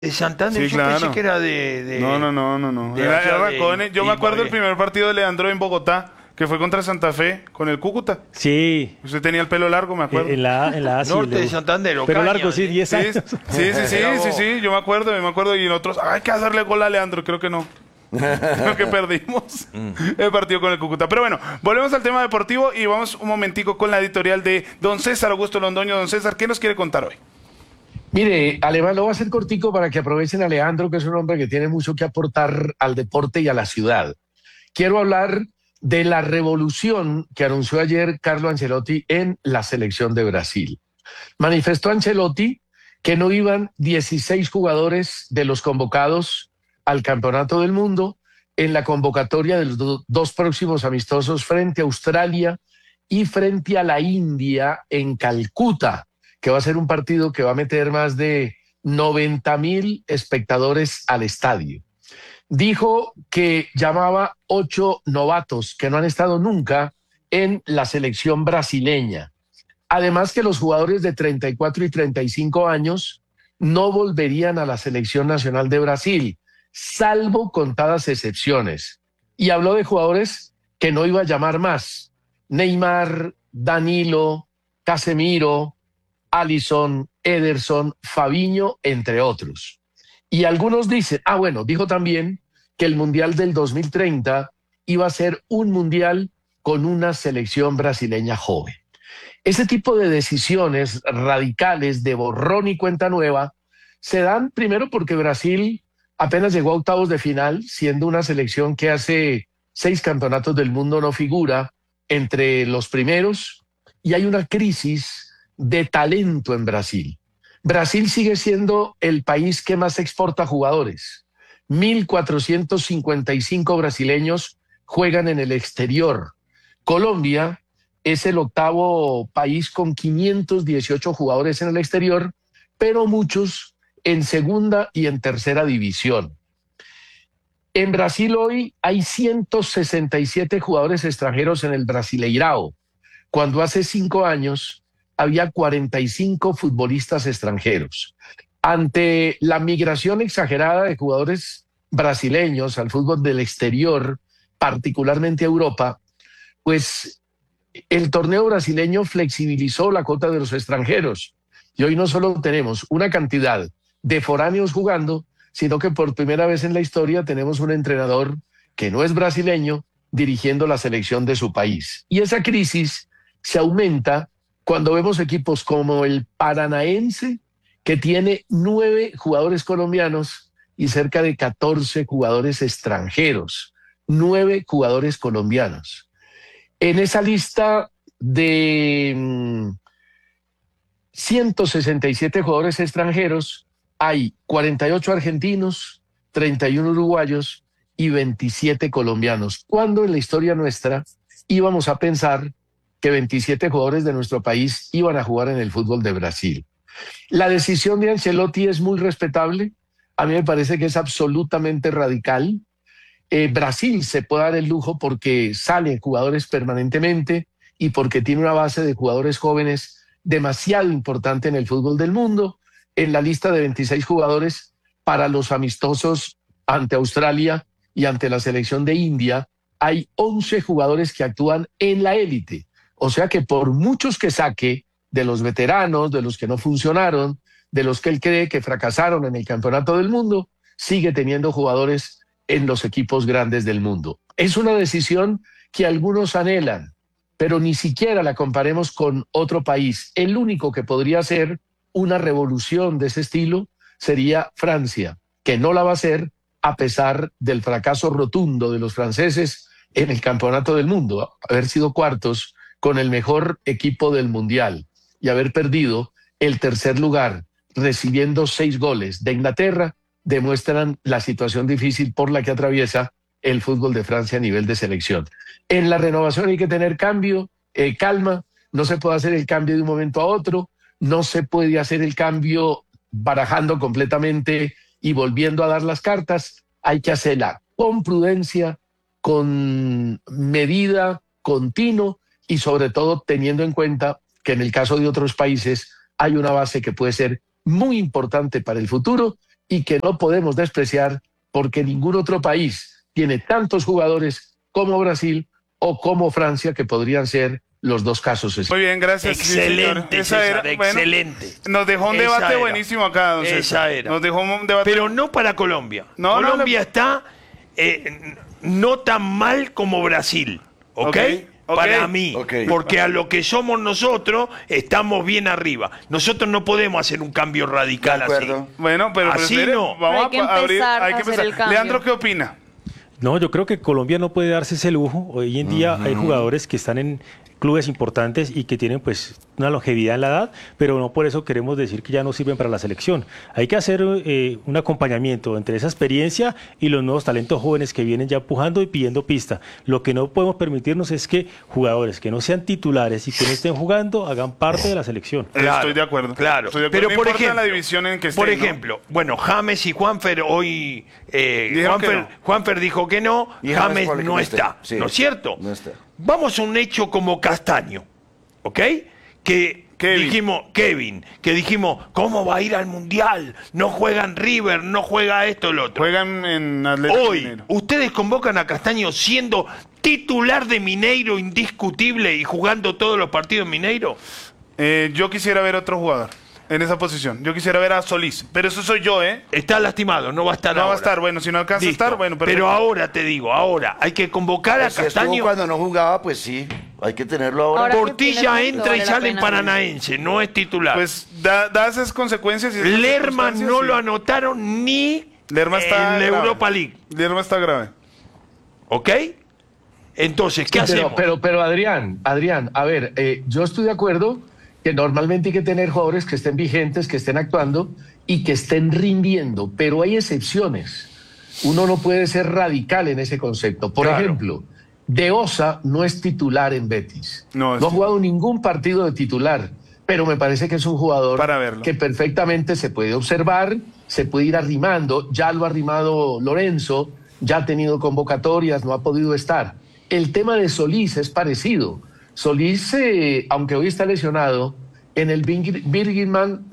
De Santander, Sí, yo pensé claro. que era No. de allá Yo me acuerdo el Ibagué. primer partido de Leandro en Bogotá, que fue contra Santa Fe, con el Cúcuta. Sí, Usted tenía el pelo largo, me acuerdo. en la A sí, Norte de Santander, pero largo, Ocaña, sí, ¿eh? 10 Sí, años. Mirá vos. yo me acuerdo. Y en otros, hay que hacerle gol a Leandro, creo que no. Creo que perdimos el partido con el Cúcuta. Pero bueno, volvemos al tema deportivo y vamos un momentico con la editorial de don César Augusto Londoño. Don César, ¿qué nos quiere contar hoy? Mire, Alemán, lo voy a hacer cortico para que aprovechen a Leandro, que es un hombre que tiene mucho que aportar al deporte y a la ciudad. Quiero hablar de la revolución que anunció ayer Carlo Ancelotti en la selección de Brasil. Manifestó Ancelotti que no iban 16 jugadores de los convocados al Campeonato del Mundo en la convocatoria de los dos próximos amistosos frente a Australia y frente a la India en Calcuta, que va a ser un partido que va a meter más de 90.000 espectadores al estadio. Dijo que llamaba 8 novatos que no han estado nunca en la selección brasileña. Además que los jugadores de 34 y 35 años no volverían a la selección nacional de Brasil, salvo contadas excepciones. Y habló de jugadores que no iba a llamar más: Neymar, Danilo, Casemiro, Alisson, Ederson, Fabinho, entre otros. Y algunos dicen, bueno, dijo también que el Mundial del 2030 iba a ser un mundial con una selección brasileña joven. Ese tipo de decisiones radicales de borrón y cuenta nueva se dan primero porque Brasil apenas llegó a octavos de final, siendo una selección que hace 6 campeonatos del mundo no figura entre los primeros, y hay una crisis de talento en Brasil. Brasil sigue siendo el país que más exporta jugadores. 1.455 brasileños juegan en el exterior. Colombia es el octavo país con 518 jugadores en el exterior, pero muchos en segunda y en tercera división. En Brasil hoy hay 167 jugadores extranjeros en el Brasileirao, cuando hace 5 años había 45 futbolistas extranjeros. Ante la migración exagerada de jugadores brasileños al fútbol del exterior, particularmente a Europa, pues el torneo brasileño flexibilizó la cuota de los extranjeros. Y hoy no solo tenemos una cantidad de foráneos jugando, sino que por primera vez en la historia tenemos un entrenador que no es brasileño dirigiendo la selección de su país. Y esa crisis se aumenta cuando vemos equipos como el Paranaense, que tiene 9 jugadores colombianos y cerca de 14 jugadores extranjeros. 9 jugadores colombianos. En esa lista de 167 jugadores extranjeros hay 48 argentinos, 31 uruguayos y 27 colombianos. ¿Cuándo en la historia nuestra íbamos a pensar que 27 jugadores de nuestro país iban a jugar en el fútbol de Brasil? La decisión de Ancelotti es muy respetable. A mí me parece que es absolutamente radical. Brasil se puede dar el lujo porque salen jugadores permanentemente y porque tiene una base de jugadores jóvenes demasiado importante en el fútbol del mundo. En la lista de 26 jugadores para los amistosos ante Australia y ante la selección de India, hay 11 jugadores que actúan en la élite. O sea que por muchos que saque de los veteranos, de los que no funcionaron, de los que él cree que fracasaron en el campeonato del mundo, sigue teniendo jugadores en los equipos grandes del mundo. Es una decisión que algunos anhelan, pero ni siquiera la comparemos con otro país. El único que podría hacer una revolución de ese estilo sería Francia, que no la va a hacer a pesar del fracaso rotundo de los franceses en el campeonato del mundo, haber sido cuartos con el mejor equipo del mundial y haber perdido el tercer lugar, recibiendo 6 goles de Inglaterra, demuestran la situación difícil por la que atraviesa el fútbol de Francia a nivel de selección. En la renovación hay que tener calma, no se puede hacer el cambio de un momento a otro, no se puede hacer el cambio barajando completamente y volviendo a dar las cartas, hay que hacerla con prudencia, con medida, continuo y sobre todo teniendo en cuenta que en el caso de otros países hay una base que puede ser muy importante para el futuro y que no podemos despreciar porque ningún otro país tiene tantos jugadores como Brasil o como Francia, que podrían ser los dos casos. Muy bien, gracias. Excelente, sí, César, excelente. Nos dejó un debate buenísimo acá, don César. Esa era. Nos dejó un debate. Pero no para Colombia. No, Colombia está no tan mal como Brasil, ¿ok? Para mí, porque a lo que somos nosotros estamos bien arriba. Nosotros no podemos hacer un cambio radical así. Bueno, pero así no. Vamos hay que a abrir, hay que hacer empezar. el cambio. Leandro, ¿qué opina? No, yo creo que Colombia no puede darse ese lujo. Hoy en día hay jugadores que están en clubes importantes y que tienen pues una longevidad en la edad, pero no por eso queremos decir que ya no sirven para la selección. Hay que hacer un acompañamiento entre esa experiencia y los nuevos talentos jóvenes que vienen ya empujando y pidiendo pista. Lo que no podemos permitirnos es que jugadores que no sean titulares y que no estén jugando hagan parte de la selección. Claro, estoy de acuerdo. Claro, estoy de acuerdo. pero No por importa ejemplo, la división en que estén, por ejemplo, bueno, James y Juanfer hoy Juanfer dijo que no, Y James probable que no esté. está, Sí, ¿no es cierto? no está. Vamos a un hecho como Castaño, ¿ok? Que dijimos, ¿cómo va a ir al Mundial? No juega en River, no juega esto, lo otro. Juegan en Atlético Hoy, Mineiro. ustedes convocan a Castaño siendo titular de Mineiro indiscutible y jugando todos los partidos en Mineiro. Yo quisiera ver otro jugador en esa posición. Yo quisiera ver a Solís, pero eso soy yo, ¿eh? Está lastimado, no va a estar No ahora. va a estar, bueno, si no alcanza Listo. a estar, bueno, perfecto. Pero ahora te digo, hay que convocar a Si estuvo Castaño. cuando no jugaba, pues sí, hay que tenerlo ahora. Ahora- Portilla que entra y vale la sale en pena. Paranaense, no es titular. Pues da esas consecuencias. Y esas Lerma circunstancias, no sí. lo anotaron ni Lerma está en la grave. Europa League, Lerma está grave. ¿ok? Entonces, ¿qué hacemos? Pero Adrián, a ver, yo estoy de acuerdo que normalmente hay que tener jugadores que estén vigentes, que estén actuando y que estén rindiendo, pero hay excepciones. Uno no puede ser radical en ese concepto. Por Claro. ejemplo, De Osa no es titular en Betis. No, No ha jugado ningún partido de titular, pero me parece que es un jugador Para verlo. que perfectamente se puede observar, se puede ir arrimando. Ya lo ha arrimado Lorenzo, ya ha tenido convocatorias, no ha podido estar. El tema de Solís es parecido. Solís, aunque hoy está lesionado, en el Birmingham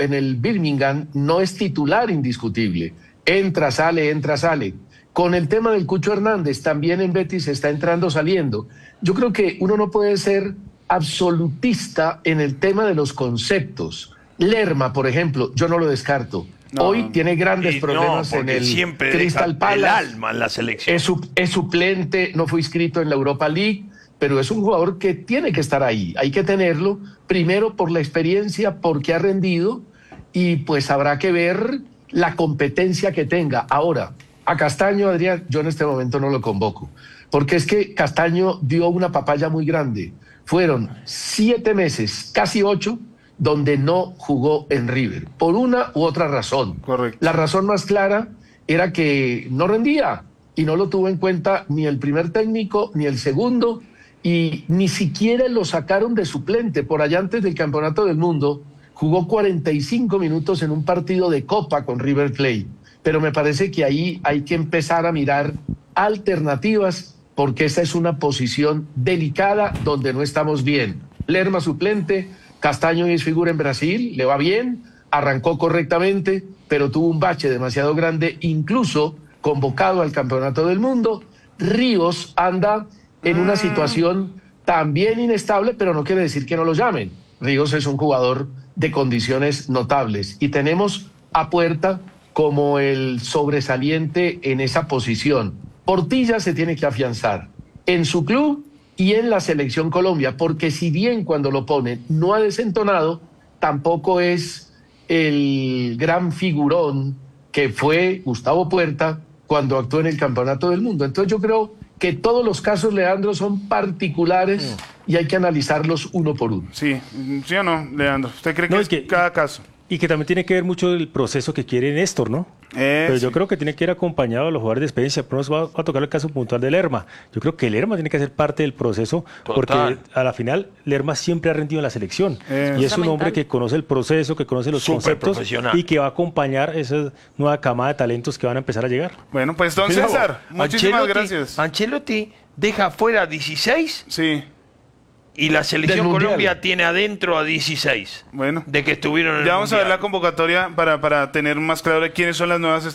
no es titular indiscutible. Entra, sale. Con el tema del Cucho Hernández, también en Betis está entrando, saliendo. Yo creo que uno no puede ser absolutista en el tema de los conceptos. Lerma, por ejemplo, yo no lo descarto. Hoy tiene grandes Y problemas no, en porque el siempre Crystal deja el Palace. alma en la selección. Es suplente, no fue inscrito en la Europa League, pero es un jugador que tiene que estar ahí. Hay que tenerlo, primero por la experiencia, porque ha rendido, y pues habrá que ver la competencia que tenga. Ahora, a Castaño, Adrián, yo en este momento no lo convoco, porque es que Castaño dio una papaya muy grande. Fueron 7 meses, casi 8, donde no jugó en River, por una u otra razón. Correcto. La razón más clara era que no rendía y no lo tuvo en cuenta ni el primer técnico ni el segundo, y ni siquiera lo sacaron de suplente. Por allá antes del Campeonato del Mundo jugó 45 minutos en un partido de Copa con River Plate, pero me parece que ahí hay que empezar a mirar alternativas, porque esta es una posición delicada donde no estamos bien. Lerma suplente, Castaño es figura en Brasil, le va bien, arrancó correctamente, pero tuvo un bache demasiado grande, incluso convocado al Campeonato del Mundo. Ríos anda en una situación también inestable, pero no quiere decir que no lo llamen. Ríos es un jugador de condiciones notables y tenemos a Puerta como el sobresaliente en esa posición. Portilla se tiene que afianzar en su club y en la Selección Colombia, porque si bien cuando lo ponen no ha desentonado, tampoco es el gran figurón que fue Gustavo Puerta cuando actuó en el Campeonato del Mundo. Entonces yo creo que todos los casos, Leandro, son particulares y hay que analizarlos uno por uno. Sí, ¿sí o no, Leandro? ¿Usted cree que No, es es que- cada caso? Y que también tiene que ver mucho el proceso que quiere Néstor, ¿no? Pero yo Sí. creo que tiene que ir acompañado de los jugadores de experiencia. Pero nos va a tocar el caso puntual de Lerma. Yo creo que Lerma tiene que ser parte del proceso, porque a la final Lerma siempre ha rendido en la selección. Y es un Fundamental. hombre que conoce el proceso, que conoce los Súper conceptos profesional. y que va a acompañar esa nueva camada de talentos que van a empezar a llegar. Bueno, pues don Mira César, vos, muchísimas Ancelotti- gracias. Ancelotti deja fuera 16 Sí. Y la Del selección Mundial. Colombia tiene adentro a 16. Bueno. De que estuvieron en el Ya vamos a ver Mundial. la convocatoria para tener más claro de quiénes son las nuevas